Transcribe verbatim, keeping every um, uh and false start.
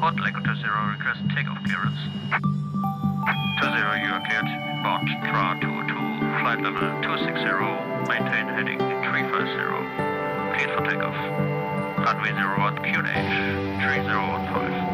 Airport, Lego two zero, request takeoff clearance. two zero, you are cleared. Board T R A two two, flight level two six zero, maintain heading three five zero. Cleared for takeoff. Runway zero one, Q N H three zero one five.